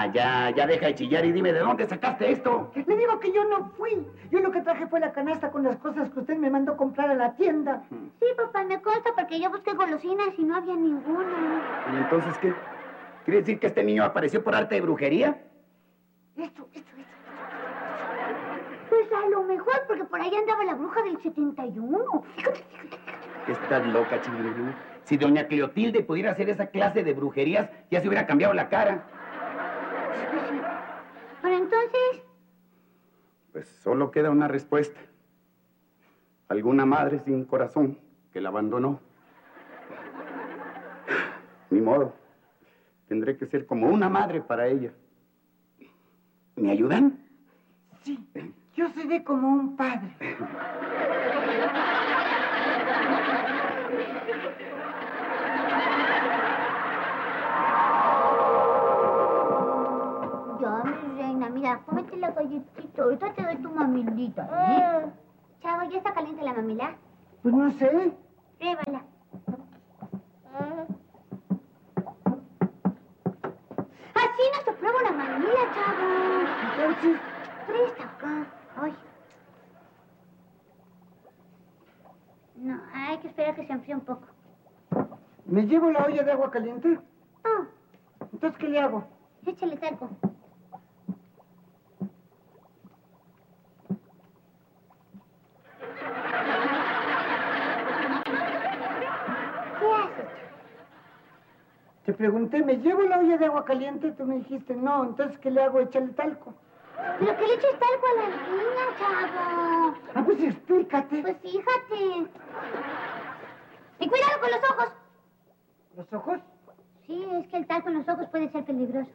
ya deja de chillar y dime de dónde sacaste esto. Le digo que yo no fui. Yo lo que traje fue la canasta con las cosas que usted me mandó comprar a la tienda. Sí, papá, me consta porque yo busqué golosinas y no había ninguna. ¿Y entonces qué? ¿Quiere decir que este niño apareció por arte de brujería? Esto. Pues a lo mejor, porque por ahí andaba la bruja del 71. Que estás loca, Chilindrina. Si doña Cleotilde pudiera hacer esa clase de brujerías, ya se hubiera cambiado la cara. Pero entonces... Pues solo queda una respuesta. Alguna madre sin corazón que la abandonó. Ni modo. Tendré que ser como una madre para ella. ¿Me ayudan? Sí, yo seré como un padre. Ya, mi reina, mira, cómete la galletita. Ahorita te doy tu mamilita, ¿eh? Chavo, ¿ya está caliente la mamila? Pues no sé. Pruébala. Así no se prueba la mamila, chavo. Entonces, Presta acá. Ay. No, hay que esperar que se enfríe un poco. ¿me llevo la olla de agua caliente? Ah, Entonces, ¿qué le hago? échale talco. ¿Qué haces? Te pregunté, ¿me llevo la olla de agua caliente? Tú me dijiste, no. Entonces, ¿qué le hago? Échale talco. Pero que le eches talco a la niña, chavo. Ah, pues explícate. Pues fíjate. Y cuidado con los ojos. ¿Los ojos? Sí, es que el talco en los ojos puede ser peligroso.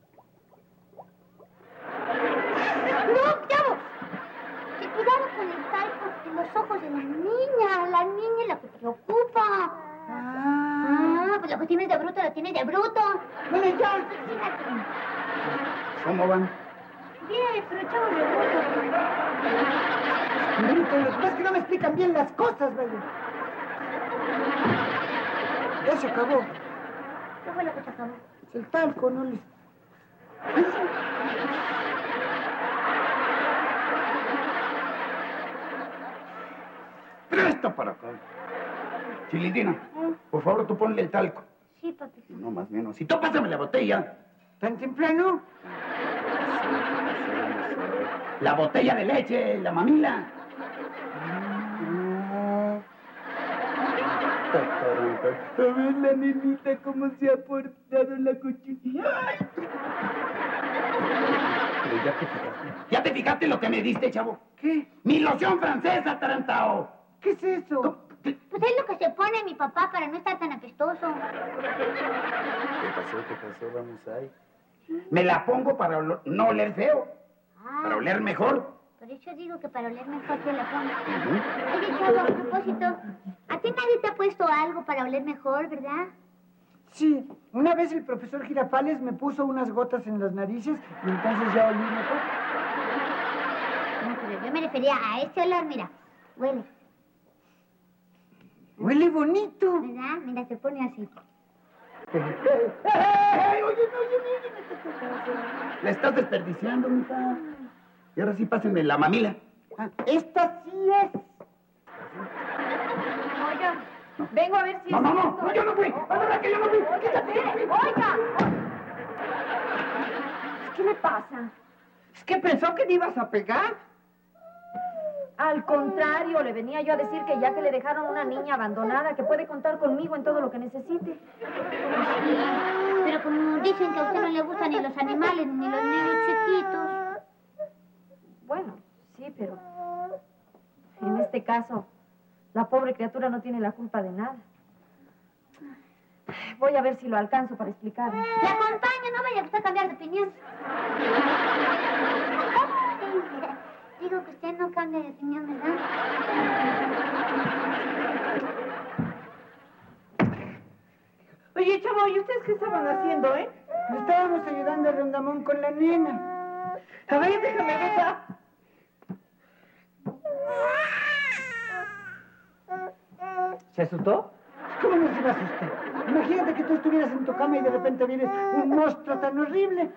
¡No, chavo! Y cuidado con el talco en los ojos de la niña. La niña es la que preocupa. Pues lo que tienes de bruto, lo tienes de bruto. Bueno, ya. Fíjate. ¿Cómo van? Bien, pero chavo de bruto. Señorita, lo que pasa es que no me explican bien las cosas, vaya. Ya se acabó. ¿Qué fue lo que se acabó? Es el talco, no les... ¡Presta para acá! Chilindrina, por favor, tú ponle el talco. Sí, papi. No, más menos. Y tú pásame la botella. ¿Tan temprano? La botella de leche, la mamila. A ver la nenita cómo se ha portado la cochinilla. ¡Ay! Pero ya te fijaste en lo que me diste, chavo. ¿Qué? ¡Mi loción francesa, tarantao! ¿Qué es eso? Pues es lo que se pone mi papá para no estar tan apestoso. ¿Qué pasó? Vamos ahí. Me la pongo para no oler feo, para oler mejor. Por eso digo que para oler mejor te la pongo. Oye, chavo, a propósito, a ti nadie te ha puesto algo para oler mejor, ¿verdad? Sí, una vez el profesor Girafales me puso unas gotas en las narices y entonces ya olí mejor. No, pero yo me refería a este olor, mira. Huele, Huele bonito. ¿verdad? Mira, se pone así. ¡Ey! Oye, la estás desperdiciando, mija. Y ahora sí, pásenme la mamila. Ah, esta sí es. Oiga, vengo a ver si... No, yo no fui. ¡Ahora que yo no fui! Oiga. ¿Qué le pasa? Es que pensó que te ibas a pegar. Al contrario, le venía yo a decir que ya que le dejaron una niña abandonada, que puede contar conmigo en todo lo que necesite. Sí, pero como dicen que a usted no le gustan ni los animales ni los niños chiquitos. Bueno, sí, pero... En este caso, la pobre criatura no tiene la culpa de nada. Voy a ver si lo alcanzo para explicarle. La acompaña, no vaya a usted a cambiar de opinión. Digo que usted no cambia de opinión, ¿verdad? Oye, chavo, ¿y ustedes qué estaban haciendo, Le estábamos ayudando a Rondamón con la nena. A ver, déjame ver. ¿Se asustó? ¿Cómo no se va a asustar? Imagínate que tú estuvieras en tu cama y de repente vienes un monstruo tan horrible.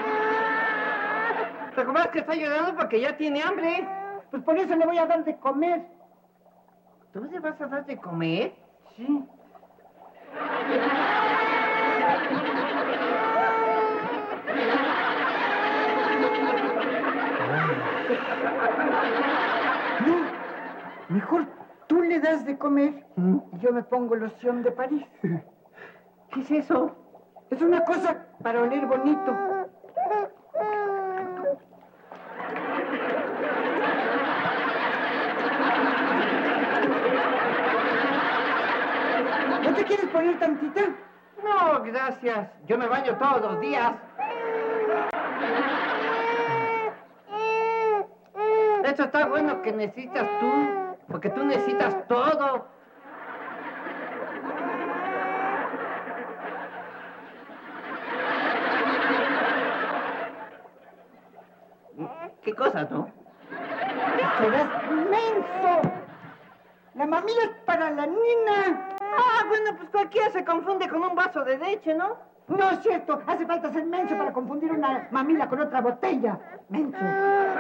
¿Te acuerdas que está llorando porque ya tiene hambre? Pues por eso le voy a dar de comer. ¿Tú le vas a dar de comer? Sí. No, mejor tú le das de comer y yo me pongo loción de París. ¿Qué es eso? Es una cosa para oler bonito. ¿No te quieres poner tantita? No, gracias. Yo me baño todos los días. De hecho, está bueno que necesitas tú, porque tú necesitas todo. ¿Qué cosa, tú? ¡Serás inmenso! La mamila es para la nena. Ah, bueno, pues cualquiera se confunde con un vaso de leche, ¿no? No es cierto, hace falta ser menso para confundir una mamila con otra botella. Menso.